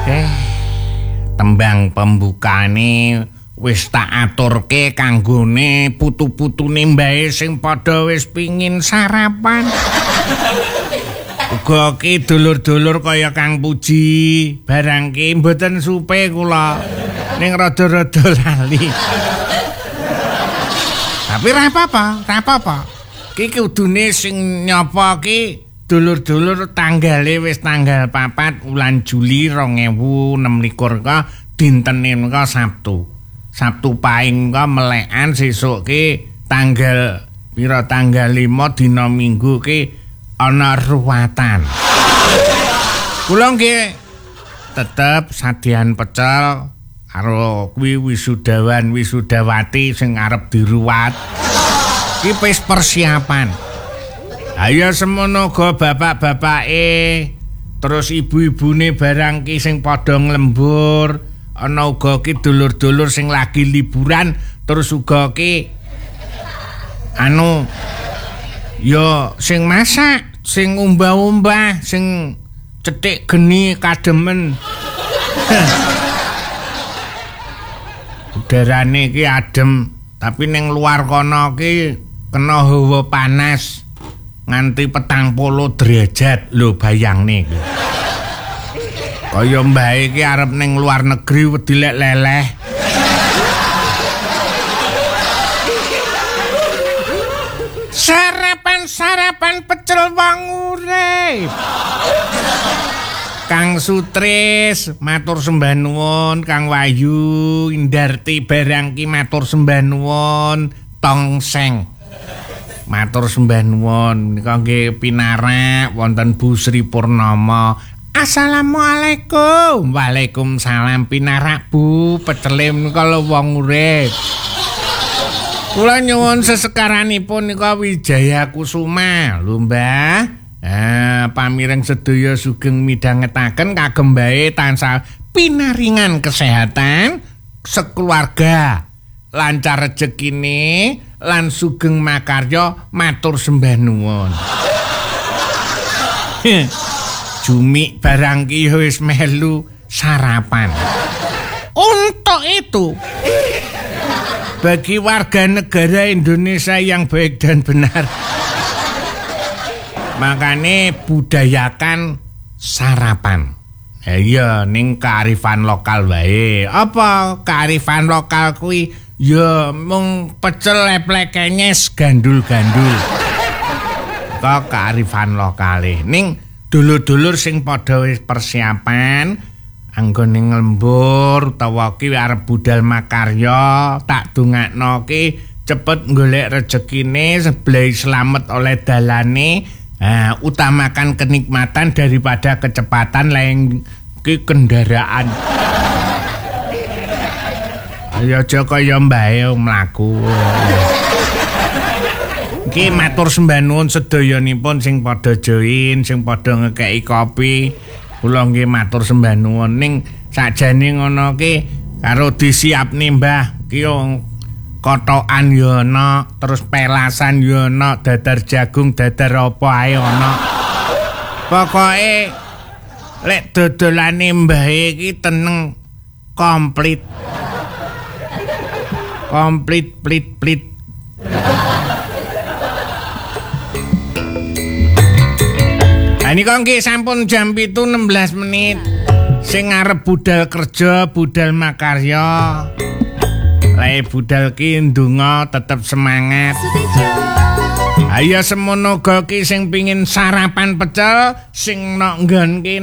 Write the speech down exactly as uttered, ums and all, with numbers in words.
Eh, tembang pembukane wis tak aturke kanggone putu-putune mbae sing padha wis pingin sarapan. Uga ki dulur-dulur kaya Kang Puji, barang ki mboten supe kula. Ning rada-rada lali. Tapi ra apa-apa, ra apa-apa. Ki kudune sing nyapa ki dulur-dulur tanggale wis tanggal papat wulan Juli rong ewu enem likur ka dintene ka Sabtu. Sabtu paing ka melekan sesuk ki tanggal pira tanggal lima dina Minggu ki ana ruwatan. Kula nggih tetep sadian pecel karo kuwi wisudawan wisudawati sing arep diruwat. Ki wis persiapan. Ayo semono go bapak-bapake terus ibu-ibune barang ki sing padha nglembur, ana uga ki dulur-dulur sing lagi liburan, terus uga ki anu yo sing masak, sing umbah-umbah, sing cetik geni kademen. Udarane ki adem, tapi ning luar kono ki kena hawa panas. Nganti petang puluh derajat lho bayangne iki. Kaya mbae iki arep ning luar negeri wedi lek leleh. Sarapan-sarapan pecel wong urip. Kang Sutris matur sembah nuwun, Kang Wahyu Indarti barang ki matur sembah nuwun, Tongseng matur sembah nuwun nika nggih pinarak wonten Bu Sri Purnama. Assalamualaikum. Waalaikumsalam pinarak Bu, pecele menika lho wong urip. Kula nyuwun sesekaranipun nika Wijaya Kusuma lho Mbah. Ah, pamireng sedaya sugeng midhangetaken kagem bae tansah pinaringan kesehatan sekeluarga, lancar rejekine lan sugeng makarya matur sembah nuwun. Jumik barang ki wis melu sarapan. Untuk itu bagi warga negara Indonesia yang baik dan benar, makanya budayakan sarapan. Ya iya ning kearifan lokal wae. Apa kearifan lokal kuwi? Ya mung pecel leplekenyes gandul-gandul. Kok kearifan lokale. Ning dulur-dulur sing padha wis persiapan anggone nglembur utawa ki arep budal makarya, tak dongakno ki cepet golek rejekine, sebleh slamet oleh dalane. Nah, utamakan kenikmatan daripada kecepatan lain ki kendaraan. Ayo aja kaya mbae mlaku. Iki matur sembah nuwun sedayanipun sing padha join, sing padha ngekeki kopi. Kula nggih matur sembah nuwun. Ning sakjane ngono ki karo disiapne Mbah ki kotokan yo ana, terus pelasan yo ana, dadar jagung, dadar apa ae ana. Pokoke lek dodolane Mbah iki teneng komplit. Komplit plit-plit. Ini kok nggih sampun jam pitu enam belas menit. Sing arep budal kerja, budal makarya. Lek budal ki ndonga tetep semangat. Ayo semono uga ki sing pengin sarapan pecel, sing nok nggon ki